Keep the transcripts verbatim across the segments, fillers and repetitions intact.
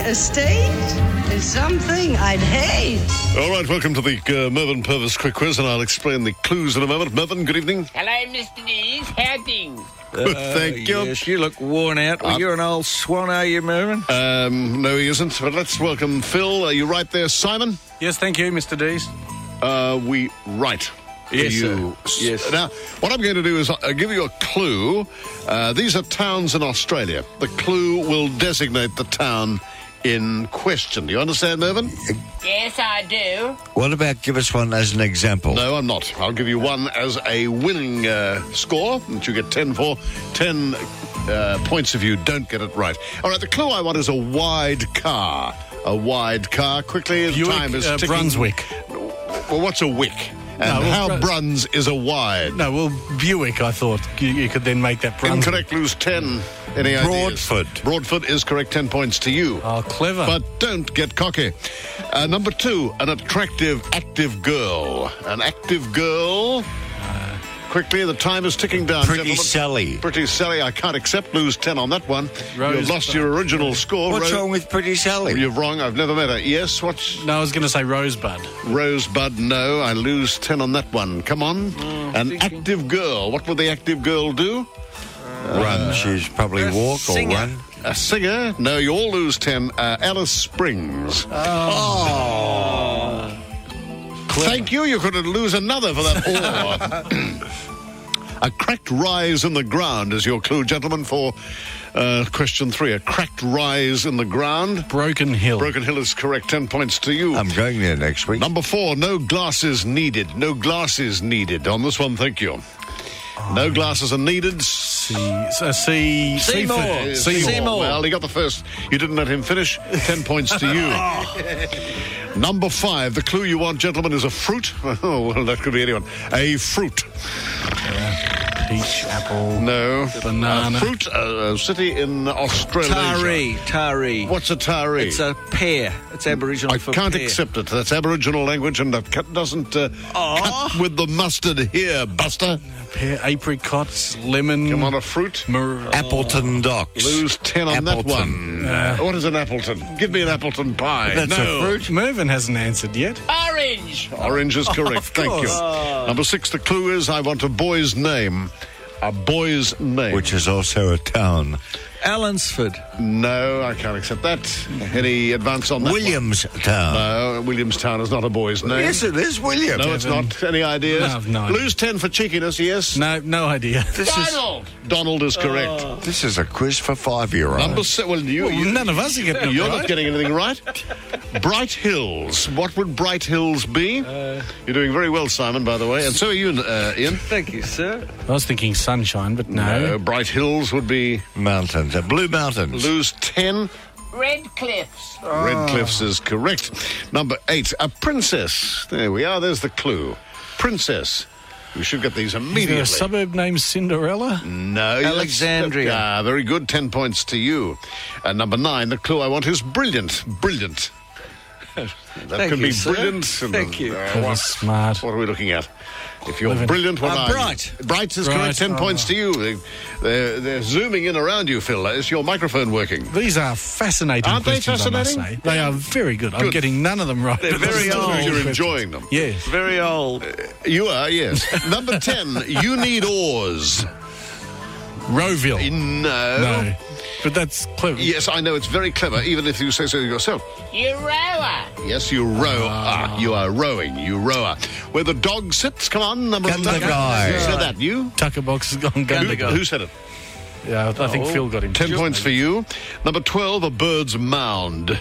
estate is something I'd hate. All right, welcome to the uh, Mervyn Purvis Quick Quiz, and I'll explain the clues in a moment. Mervyn, good evening. Hello, Mister Dees. How things? Good, thank you. Yes, you look worn out. Well, Uh, you're an old swan, are you, Mervyn? Um, no, he isn't, but let's welcome Phil. Are you right there, Simon? Yes, thank you, Mister Dees. Uh, we right. Yes, you. sir. Yes. Now, what I'm going to do is uh, give you a clue. Uh, these are towns in Australia. The clue will designate the town in question. Do you understand, Mervyn? Yes, I do. What about give us one as an example? No, I'm not. I'll give you one as a winning uh, score that you get ten for. ten uh, points if you don't get it right. All right, the clue I want is a wide car. A wide car. Quickly, the Buick, time is uh, ticking. Brunswick. Well, what's a wick? And No, well, how Brun- Bruns is a wide? No, well, Buick, I thought. You, you could then make that Brunswick. Incorrect, lose ten. Any ideas? Broadford. Broadford is correct, ten points to you. Oh, clever. But don't get cocky. Uh, number two, an attractive, active girl. An active girl. Quickly, the time is ticking down, Pretty gentlemen. Sally. Pretty Sally, I can't accept. Lose ten on that one. Rose- You've lost your original score. What's Ro- wrong with Pretty Sally? You're wrong. I've never met her. Yes, what's no, I was going to say Rosebud. Rosebud? No, I lose ten on that one. Come on. An active girl. What would the active girl do? Run. She's probably a walk or singer. run. A singer? No, you all lose ten. Uh, Alice Springs. Thank you. You could lose another for that all. A cracked rise in the ground is your clue, gentlemen, for uh, question three. A cracked rise in the ground. Broken Hill. Broken Hill is correct. Ten points to you. I'm going there next week. Number four, no glasses needed. No glasses needed. On this one, thank you. No glasses are needed. Sea, uh, sea, Seymour. Seaford. Seymour. Seymour. Well, he got the first. You didn't let him finish. Ten points to you. Number five, the clue you want, gentlemen, is a fruit. Oh, well, that could be anyone. A fruit. Peach, apple. No. Banana. A fruit, a, a city in Australia. Tari. Tari. What's a tari? It's a pear. It's Aboriginal I for can't pear. accept it. That's Aboriginal language, and that cut doesn't uh, cut with the mustard here, Buster. Pear, apricots, lemon. Come on, a fruit. Mar- Appleton Docks. Lose ten on that Appleton. one. Uh, what is an Appleton? Give me an Appleton pie. That's no. a fruit. Mervyn hasn't answered yet. Orange. Orange is correct. Thank you. Number six, the clue is I want a boy's name. A boy's name. Which is also a town. Allansford. No, I can't accept that. Any advance on that one? Williamstown. No, Williamstown is not a boy's name. Yes, it is William. No, it's not. Any ideas? No, I've no idea. Lose ten for cheekiness, yes. No, no idea. This is, Donald. Donald is correct. this is a quiz for five-year-olds. Number seven. Well, you, Well, you, none of us are getting it you're right. not getting anything right. Bright Hills. What would Bright Hills be? Uh, You're doing very well, Simon, by the way. And so are you, uh, Ian. Thank you, sir. I was thinking sunshine, but no. No, Bright Hills would be Mountains. Uh, Blue Mountains. lose ten. Red Cliffs. Red Cliffs is correct. Number eight, a princess. There we are. There's the clue. Princess. We should get these Is there immediately. a suburb named Cinderella? No, yes. Alexandria. Ah, very good. Ten points to you. And number nine, the clue I want is brilliant. Brilliant. That Thank could you, be sir. brilliant. Thank you. Uh, Clever, what, smart. what are we looking at? If you're Living- brilliant, what Uh, are you? bright. Bright is Bright. correct. Ten Oh. points to you. They, they're, they're zooming in around you, Phil. Is your microphone working? These are fascinating Aren't they questions, I must fascinating? say. They are very good. I'm Good. getting none of them right. They're but very still old. good You're questions. enjoying them. Yes. Very old. You are, yes. Number ten, you need oars. Rowville. No. No. But that's clever. Yes, I know it's very clever, even if you say so yourself. Euroa. Yes, you row. Ah, you are rowing. You rower. Where the dog sits. Come on, number Gundagai. Who said that? You? Tucker box has gone. Who, Gundagai. who said it? Yeah, I think Phil got him. Ten points for you. Number twelve, a bird's mound.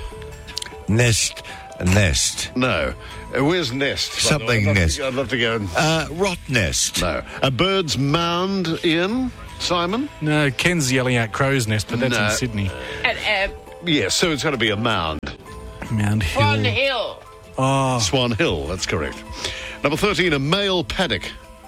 Nest. Nest. No. Uh, where's nest? by the way? Something I'd love to- nest. I'd love to go. and- Uh, rot nest. No. A bird's mound, Ian? Simon? No, Ken's yelling out crow's nest, but that's No. in Sydney. And, uh, Yes, so it's going to be a mound. Mount Swan Hill. Hill. Oh, Swan Hill, that's correct. Number thirteen, a male paddock.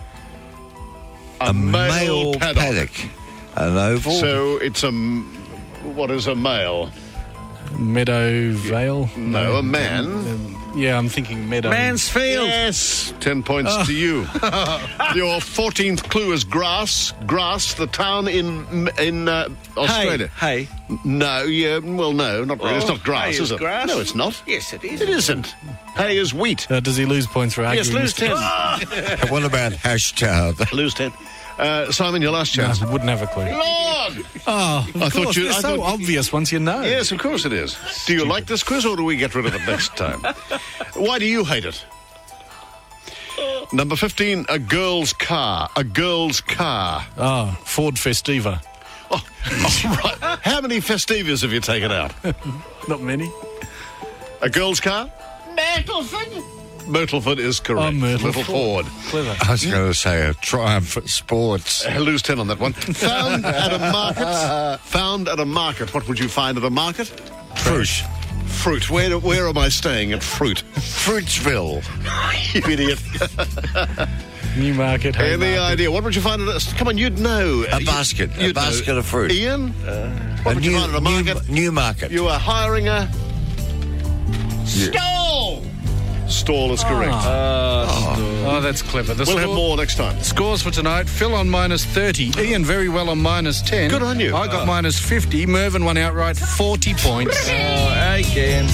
A male paddock. An oval. So it's a... m- What is a male? Meadow Vale. No, a man. Yeah, I'm thinking Meadow. Mansfield. Yes, ten points to you. Your fourteenth clue is grass. Grass, the town in in uh, Australia. Hey, hey. No, yeah, well, no, not really. It's Oh, not grass, hay is is it? grass. No, it's not. Yes, it is. It isn't. Hay is wheat. Uh, does he lose points for arguing? Yes, lose this? ten. What about hashtag? Lose ten. Uh, Simon, your last chance. No, wouldn't have a clue. Lord! Oh, I thought you. It's I so thought, obvious once you know. Yes, of course it is. Do you like this quiz, or do we get rid of it next time? Why do you hate it? Number fifteen, a girl's car. A girl's car. Oh, Ford Festiva. Oh, oh, right. How many Festivas have you taken out? Not many. A girl's car? Myrtleford. Myrtleford is correct. Oh, Myrtle Myrtle Ford. Clever. I was going to say a Triumph at Sports. Uh, lose ten on that one. Found at a market. Found at a market. What would you find at a market? Fruit. Fruit. Where, where am I staying at Fruit? Fruitsville. You idiot. Newmarket. Any Haymarket. idea? What would you find at a... Come on, you'd know. A You- basket. A you'd know. basket of fruit. Ian? what A would you new, find at a market? new, new market. You are hiring a... Stall. Stall is correct. Oh, that's clever. The we'll have score- more next time. Scores for tonight: Phil on minus thirty, Ian very well on minus ten. Good on you. I got minus fifty. Mervyn won outright, forty points. Oh, again.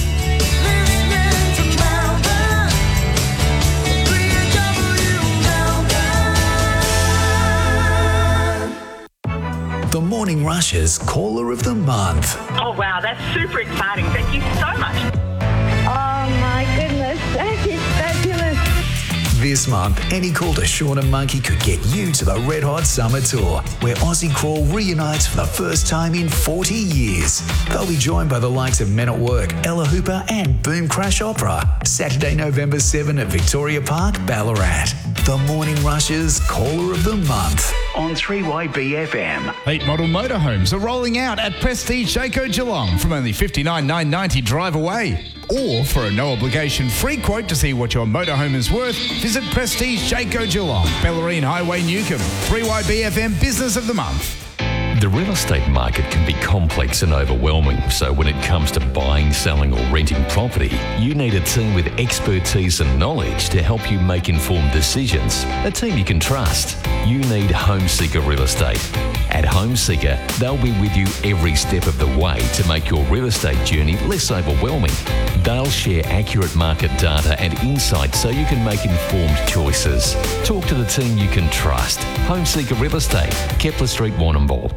The Morning Rush's Caller of the Month. Oh, wow, that's super exciting. Thank you so much. Oh my goodness, that is fabulous. This month, any call to Sean and Monkey could get you to the Red Hot Summer Tour, where Aussie Crawl reunites for the first time in forty years. They'll be joined by the likes of Men at Work, Ella Hooper and Boom Crash Opera. Saturday, November seventh at Victoria Park, Ballarat. The Morning Rush's Caller of the Month on three Y B F M. Eight model motorhomes are rolling out at Prestige Jayco Geelong from only fifty-nine thousand nine hundred ninety drive away. Or for a no-obligation free quote to see what your motorhome is worth, visit Prestige Jayco Geelong, Bellarine Highway, Newcomb. three Y B F M Business of the Month. The real estate market can be complex and overwhelming, so when it comes to buying, selling or renting property, you need a team with expertise and knowledge to help you make informed decisions. A team you can trust. You need Homeseeker Real Estate. At Homeseeker, they'll be with you every step of the way to make your real estate journey less overwhelming. They'll share accurate market data and insights so you can make informed choices. Talk to the team you can trust. Homeseeker Real Estate, Kepler Street, Warrnambool.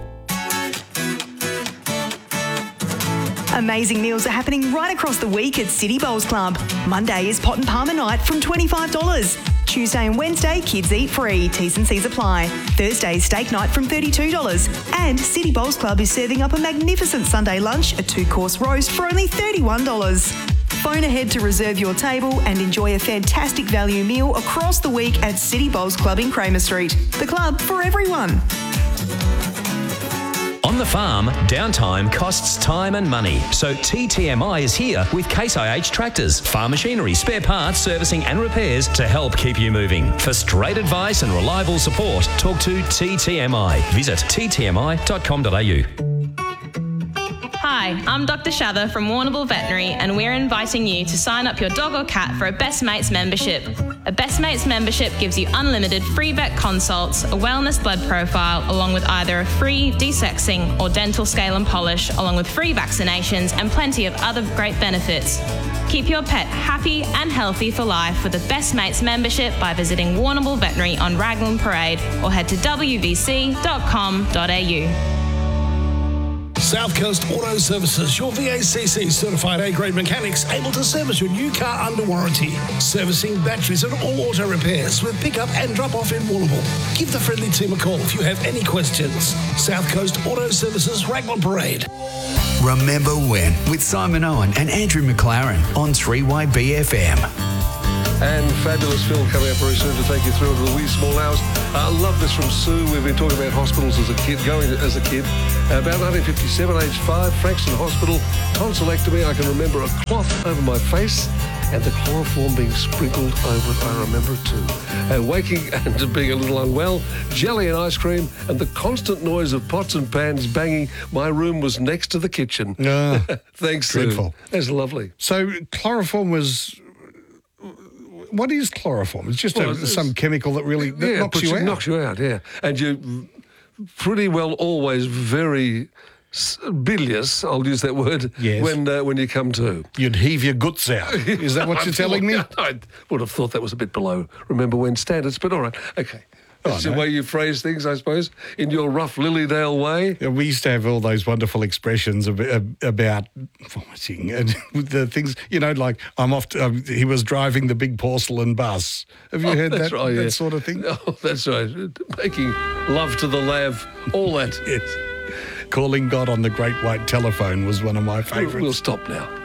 Amazing meals are happening right across the week at City Bowls Club. Monday is pot and palmer night from twenty-five dollars. Tuesday and Wednesday, kids eat free. T's and C's apply. Thursday, steak night from thirty-two dollars. And City Bowls Club is serving up a magnificent Sunday lunch, a two-course roast for only thirty-one dollars. Phone ahead to reserve your table and enjoy a fantastic value meal across the week at City Bowls Club in Kramer Street. The club for everyone. On the farm, downtime costs time and money. So T T M I is here with Case I H tractors, farm machinery, spare parts, servicing and repairs to help keep you moving. For straight advice and reliable support, talk to T T M I. Visit t t m i dot com dot a u. Hi, I'm Doctor Shather from Warrnambool Veterinary, and we're inviting you to sign up your dog or cat for a Best Mates membership. A Best Mates membership gives you unlimited free vet consults, a wellness blood profile, along with either a free desexing or dental scale and polish, along with free vaccinations and plenty of other great benefits. Keep your pet happy and healthy for life with a Best Mates membership by visiting Warrnambool Veterinary on Raglan Parade or head to w v c dot com dot a u. South Coast Auto Services, your V A C C certified A-grade mechanics able to service your new car under warranty. Servicing batteries and all auto repairs with pick-up and drop-off in Warrnambool. Give the friendly team a call if you have any questions. South Coast Auto Services, Raglan Parade. Remember When with Simon Owen and Andrew McLaren on three Y B F M. And fabulous Phil coming up very soon to take you through into the wee small hours. I uh, love this from Sue. We've been talking about hospitals as a kid, going as a kid. Uh, about nineteen fifty-seven, age five, Frankston Hospital, tonsillectomy. I can remember a cloth over my face and the chloroform being sprinkled over it. I remember it too. And waking and being a little unwell, jelly and ice cream, and the constant noise of pots and pans banging. My room was next to the kitchen. Ah, Thanks, Sue. dreadful. That's lovely. So chloroform was... What is chloroform? It's just Well, a, it's- some chemical that really that yeah, knocks puts you out. knocks you out, yeah. And you pretty well always very s- bilious, I'll use that word, Yes. when uh, when you come to. You'd heave your guts out. Is that what I you're telling me? I would have thought that was a bit below Remember When standards, but all right, okay. That's Oh, the no. way you phrase things, I suppose, in your rough Lilydale way. Yeah, we used to have all those wonderful expressions ab- ab- about vomiting and the things, you know, like I'm off. To, um, he was driving the big porcelain bus. Have you Oh, heard that's that, right, that yeah. sort of thing? Oh, that's right. Making love to the lav, all that. Yes. Calling God on the great white telephone was one of my favourites. We'll stop now.